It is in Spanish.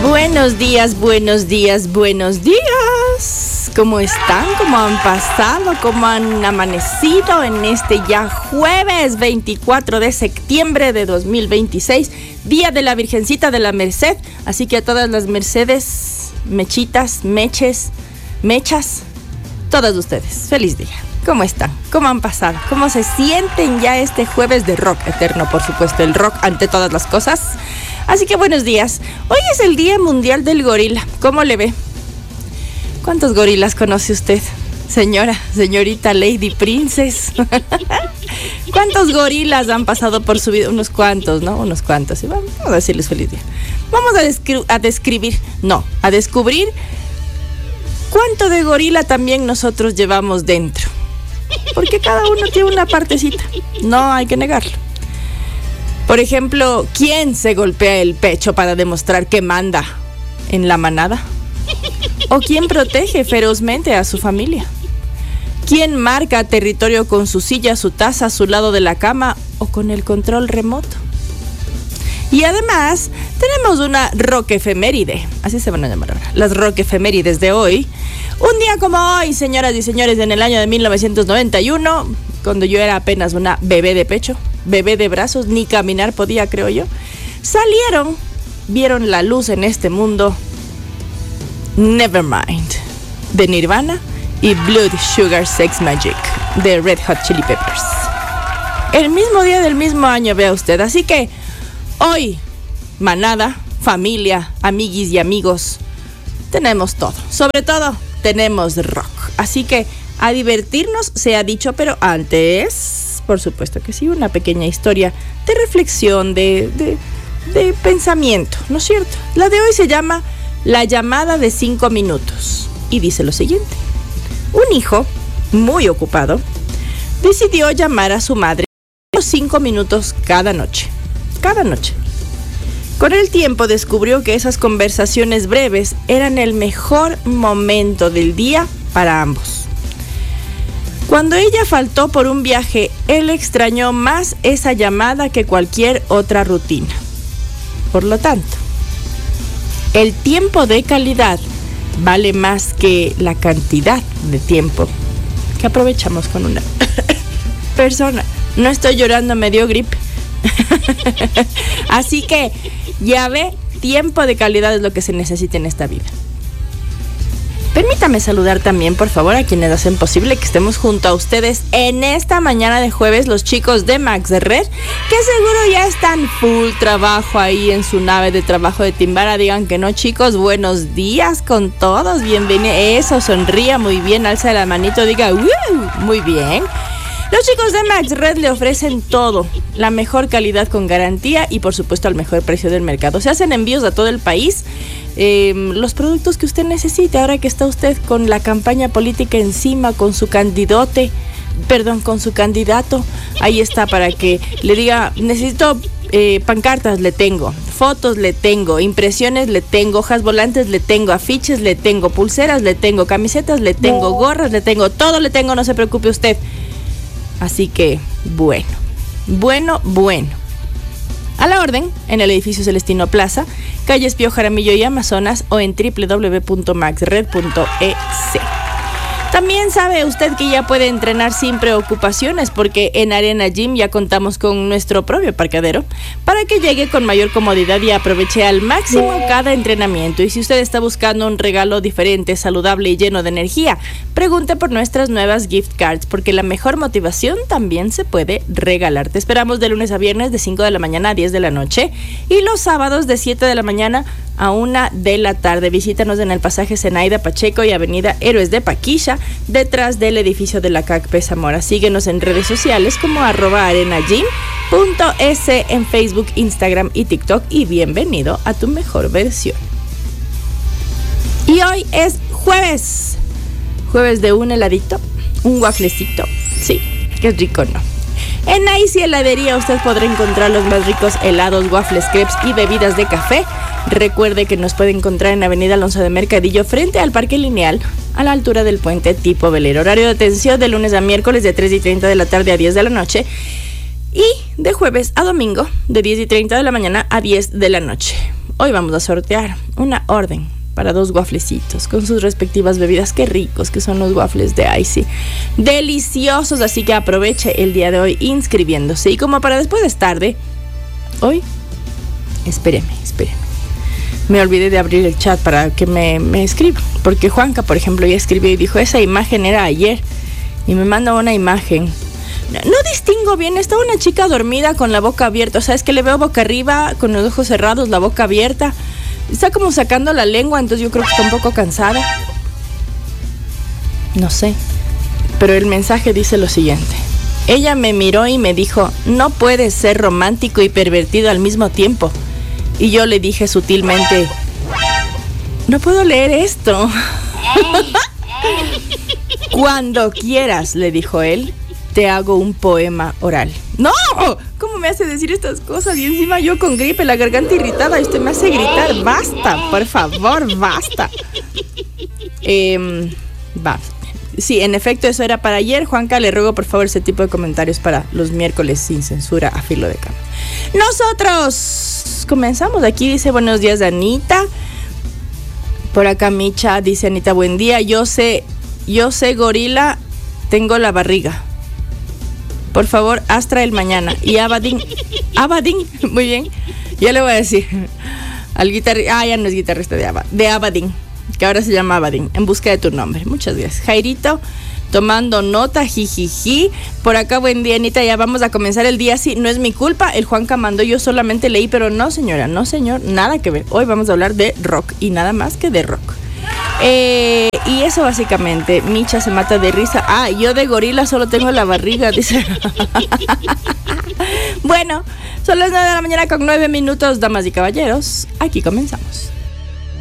Buenos días, buenos días, buenos días. ¿Cómo están? ¿Cómo han pasado? ¿Cómo han amanecido en este ya jueves 24 de septiembre de 2026? Día de la Virgencita de la Merced. Así que a todas las Mercedes, mechitas, mechas, todas ustedes, feliz día. ¿Cómo están? ¿Cómo han pasado? ¿Cómo se sienten ya este jueves de rock eterno? Por supuesto, el rock ante todas las cosas. Así que buenos días. Hoy es el Día Mundial del Gorila. ¿Cómo le ve? ¿Cuántos gorilas conoce usted? Señorita Lady Princess. ¿Cuántos gorilas han pasado por su vida? Unos cuantos, ¿no? Unos cuantos. Y vamos a decirles feliz día. Vamos a descubrir cuánto de gorila también nosotros llevamos dentro. Porque cada uno tiene una partecita. No hay que negarlo. Por ejemplo, ¿quién se golpea el pecho para demostrar que manda en la manada? ¿O quién protege ferozmente a su familia? ¿Quién marca territorio con su silla, su taza, a su lado de la cama o con el control remoto? Y además, tenemos una rockefeméride. Así se van a llamar ahora. Las rockefemérides de hoy. Un día como hoy, señoras y señores, en el año de 1991, cuando yo era apenas una bebé de pecho, bebé de brazos, ni caminar podía, creo yo, vieron la luz en este mundo Nevermind de Nirvana y Blood Sugar Sex Magic de Red Hot Chili Peppers. El mismo día del mismo año, vea usted. Así que hoy, manada, familia, amiguis y amigos, tenemos todo. Sobre todo, tenemos rock. Así que a divertirnos, se ha dicho, pero antes, por supuesto que sí, una pequeña historia de reflexión, de pensamiento, ¿no es cierto? La de hoy se llama La llamada de 5 minutos y dice lo siguiente. Un hijo, muy ocupado, decidió llamar a su madre 5 minutos cada noche. Con el tiempo descubrió que esas conversaciones breves eran el mejor momento del día para ambos. Cuando ella faltó por un viaje, él extrañó más esa llamada que cualquier otra rutina. Por lo tanto, el tiempo de calidad vale más que la cantidad de tiempo que aprovechamos con una persona. No estoy llorando, me dio gripe. Así que, ya ve, tiempo de calidad es lo que se necesita en esta vida. Permítame saludar también, por favor, a quienes hacen posible que estemos junto a ustedes en esta mañana de jueves, los chicos de Max Red, que seguro ya están full trabajo ahí en su nave de trabajo de Timbara. Digan que no, chicos, buenos días con todos, bienvenidos. Eso, sonría muy bien, alza la manito, diga, muy bien. Los chicos de Max Red le ofrecen todo, la mejor calidad con garantía y por supuesto al mejor precio del mercado. Se hacen envíos a todo el país, los productos que usted necesite. Ahora que está usted con la campaña política encima, con su candidato, ahí está para que le diga, necesito pancartas, le tengo, fotos le tengo, impresiones le tengo, hojas volantes le tengo, afiches le tengo, pulseras le tengo, camisetas le tengo, gorras le tengo, todo le tengo, no se preocupe usted. Así que, bueno. A la orden, en el edificio Celestino Plaza, calles Pío Jaramillo y Amazonas o en www.maxred.es. También sabe usted que ya puede entrenar sin preocupaciones porque en Arena Gym ya contamos con nuestro propio parqueadero para que llegue con mayor comodidad y aproveche al máximo cada entrenamiento. Y si usted está buscando un regalo diferente, saludable y lleno de energía, pregunte por nuestras nuevas gift cards porque la mejor motivación también se puede regalar. Te esperamos de lunes a viernes de 5 de la mañana a 10 de la noche y los sábados de 7 de la mañana a 1 de la tarde. Visítanos en el pasaje Zenaida Pacheco y avenida Héroes de Paquilla, detrás del edificio de la CACP Zamora. Síguenos en redes sociales como @arenagym.es en Facebook, Instagram y TikTok y bienvenido a tu mejor versión. Y hoy es jueves de un heladito, un wafflecito, sí, qué rico, ¿no? En Icy Heladería usted podrá encontrar los más ricos helados, waffles, crepes y bebidas de café. Recuerde que nos puede encontrar en Avenida Alonso de Mercadillo frente al Parque Lineal a la altura del puente tipo velero. Horario de atención de lunes a miércoles de 3:30 de la tarde a 10 de la noche. Y de jueves a domingo, de 10:30 de la mañana a 10 de la noche. Hoy vamos a sortear una orden para 2 wafflecitos con sus respectivas bebidas. Qué ricos que son los waffles de Icy. Deliciosos, así que aproveche el día de hoy inscribiéndose. Y como para después es tarde, hoy, espéreme. Me olvidé de abrir el chat para que me escriba. Porque Juanca, por ejemplo, ya escribió y dijo, esa imagen era ayer. Y me manda una imagen. No distingo bien, está una chica dormida con la boca abierta. O sea, es que le veo boca arriba, con los ojos cerrados, la boca abierta. Está como sacando la lengua, entonces yo creo que está un poco cansada. No sé. Pero el mensaje dice lo siguiente. Ella me miró y me dijo, no puedes ser romántico y pervertido al mismo tiempo. Y yo le dije sutilmente, no puedo leer esto. Cuando quieras, le dijo él, te hago un poema oral. ¡No! ¿Cómo me hace decir estas cosas? Y encima yo con gripe, la garganta irritada, y usted me hace gritar. ¡Basta! Por favor, basta. Va. Sí, en efecto, eso era para ayer. Juanca, le ruego por favor ese tipo de comentarios para los miércoles sin censura a filo de cama. Nosotros comenzamos. Aquí dice, buenos días, Anita. Por acá Micha dice, Anita, buen día. Yo sé, gorila, tengo la barriga. Por favor, Astra el mañana. Y Abadín, muy bien. Ya le voy a decir al guitarrista, ya no es guitarrista de Abadín, que ahora se llama Abadín, en busca de tu nombre. Muchas gracias. Jairito, tomando nota, jijiji. Por acá, buen día, Anita, ya vamos a comenzar el día. Sí, no es mi culpa, el Juanca mandó, yo solamente leí, pero no, señora, no, señor, nada que ver. Hoy vamos a hablar de rock y nada más que de rock. Y eso básicamente, Micha se mata de risa. Yo de gorila solo tengo la barriga, dice. Bueno, son las 9 de la mañana con 9 minutos, damas y caballeros. Aquí comenzamos.